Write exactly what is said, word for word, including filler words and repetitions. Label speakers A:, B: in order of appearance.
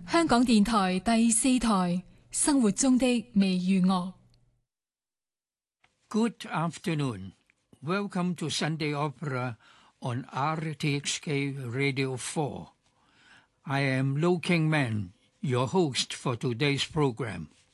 A: 香港電台第四台生活中的微娛樂。
B: Good afternoon. Welcome to Sunday Opera on R T H K Radio four. I am Lo King Man, your host for today's program.